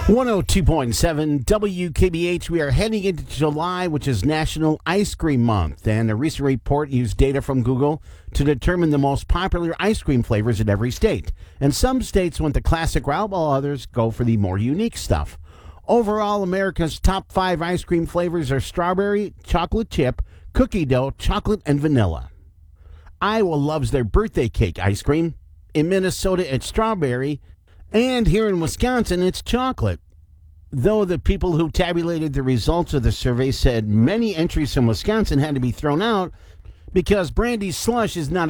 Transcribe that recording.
102.7 WKBH. We are heading into July, which is National Ice Cream Month, and a recent report used data from Google to determine the most popular ice cream flavors in every state. And some states went the classic route, while others go for the more unique stuff. Overall, America's top 5 ice cream flavors are strawberry, chocolate chip, cookie dough, chocolate, and vanilla. Iowa loves their birthday cake ice cream. In Minnesota, it's strawberry. And here in Wisconsin, it's chocolate. Though the people who tabulated the results of the survey said many entries from Wisconsin had to be thrown out because Brandy's Slush is not